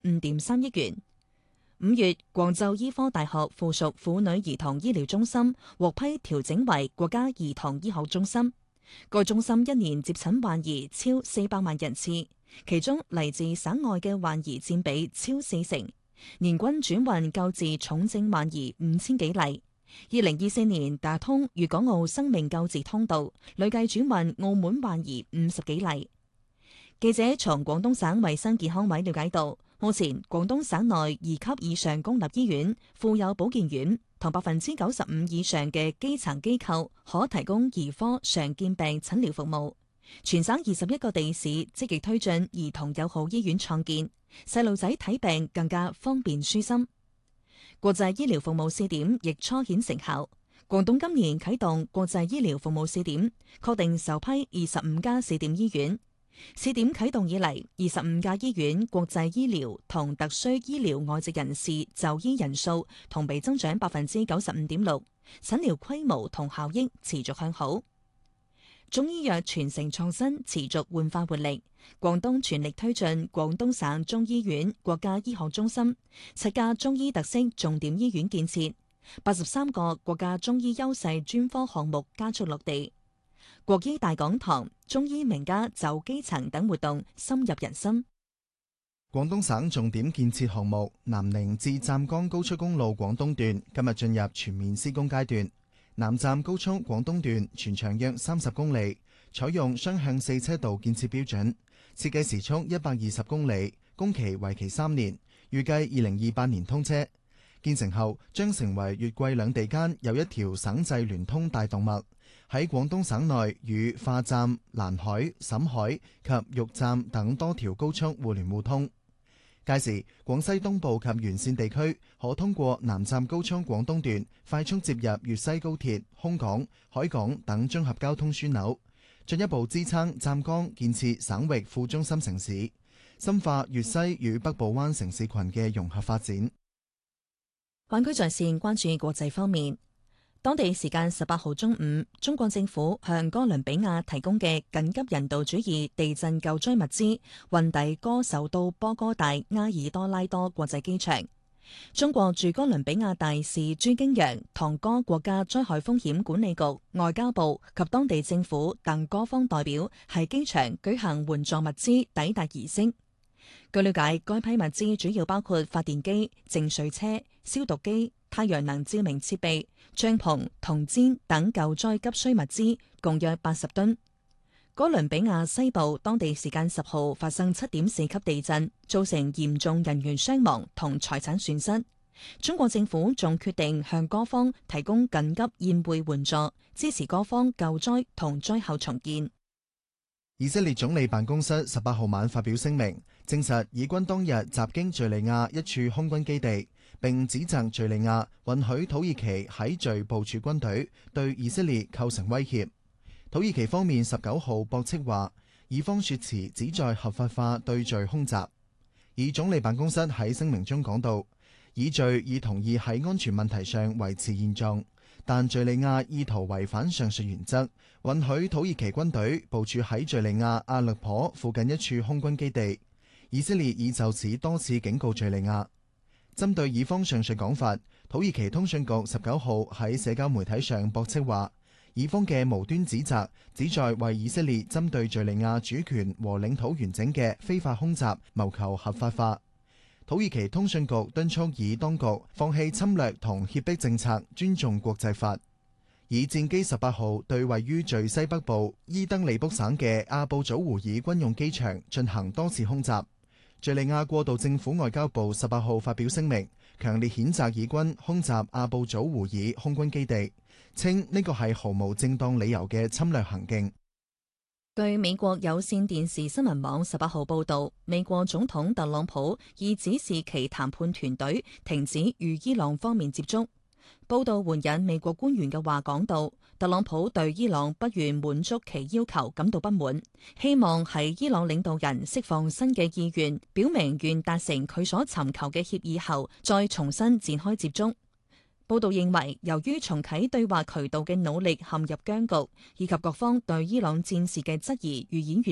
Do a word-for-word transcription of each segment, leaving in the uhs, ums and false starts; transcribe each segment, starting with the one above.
五點三億元。五月，廣州醫科大學附屬婦女兒童醫療中心獲批調整為國家兒童醫學中心。該中心一年接診患兒超四百萬人次，其中嚟自省外嘅患兒佔比超四成，年均轉運救治重症患兒五千幾例。二零二四年打通粵港澳生命救治通道，累計轉運澳門患兒五十幾例。記者從廣東省衛生健康委了解到，目前廣東省內二級以上公立醫院、婦幼保健院同百分之九十五以上嘅基層機構可提供兒科常見病診療服務。全省二十一個地市積極推進兒童友好醫院創建，細路仔睇病更加方便舒心。國際醫療服務試點亦初顯成效。廣東今年啟動國際醫療服務試點，確定首批二十五家試點醫院。試點啟動以嚟，二十五家醫院國際醫療同特需醫療外籍人士就醫人數同比增長百分之九十五點六，診療規模同效益持續向好。中醫藥傳承創新持續煥發活力，廣東全力推進廣東省中醫院國家醫學中心、七家中醫特色重點醫院建設，八十三個國家中醫優勢專科項目加速落地。國醫大講堂、中醫名家走基層等活動深入人心。 廣東省重點建設項目南寧至湛江高速公路廣東段今日進入全面施工階段。南湛高速廣東段全長約三十公里，採用雙向四車道建設標準，設計時速一百二十公里，工期為期三年，預計二零二八年通車。建成後將成為粵桂兩地間有一條省際聯通大動脈，喺廣東省內與化湛、蘭海、沈海及玉湛等多條高速互聯互通。屆時，廣西東部及沿線地區可通過南湛高速廣東段快速接入粵西高鐵、空港、海港等綜合交通樞紐，進一步支撐湛江建設省域副中心城市，深化粵西與北部灣城市群嘅融合發展。 灣區在線關注國際方面，當地時間十八號中午，中國政府向哥倫比亞提供嘅緊急人道主義地震救災物資運抵哥首都波哥大埃爾多拉多國際機場。中國駐哥倫比亞大使朱京陽同哥國家災害風險管理局、外交部及當地政府等多方代表喺機場舉行援助物資抵達儀式。據了解，該批物資主要包括發電機、淨水車、消毒機、太陽能照明設備、帳篷、銅氈等救災急需物資，共約八十噸。哥倫比亞西部當地時間十號發生七點四級地震，造成嚴重人員傷亡同財產損失。中國政府仲決定向哥方提供緊急宴會援助，支持哥方救災同災後重建。 以色列總理辦公室十八號晚發表聲明，證實以軍當日襲擊敘利亞一處空軍基地，並指責敘利亞允許土耳其喺敘部署軍隊，對以色列構成威脅。土耳其方面十九號駁斥話，以方說辭旨在合法化對敘空襲。以總理辦公室喺聲明中講到，以敘已同意喺安全問題上維持現狀，但敘利亞意圖違反上述原則，允許土耳其軍隊部署喺敘利亞阿勒頗附近一處空軍基地。以色列已就此多次警告敘利亞。針對以方上述講法，土耳其通訊局十九號喺社交媒體上駁斥話，以方嘅無端指責旨在為以色列針對敘利亞主權和領土完整嘅非法空襲謀求合法化。土耳其通訊局敦促以當局放棄侵略同脅迫政策，尊重國際法。以戰機十八號對位於敘西北部伊德利卜省嘅阿布祖胡爾軍用機場進行多次空襲。敘利亞過渡政府外交部十八號發表聲明，強烈譴責以軍空襲阿布祖胡爾空軍基地，稱呢個係毫無正當理由嘅侵略行徑。 據美國有線電視新聞網十八號報道，美國總統特朗普已指示其談判團隊停止與伊朗方面接觸。報道援引美國官員嘅話講到，特朗普對伊朗不願滿足其要求感到不滿，希望喺伊朗領導人釋放新嘅意願，表明願達成佢所尋求嘅協議後，再重新展開接觸。報道認為，由於重啟對話渠道嘅努力陷入僵局，以及各方對伊朗戰事嘅質疑愈演愈烈，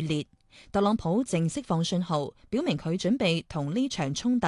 特朗普正釋放信號，表明佢準備同呢場衝突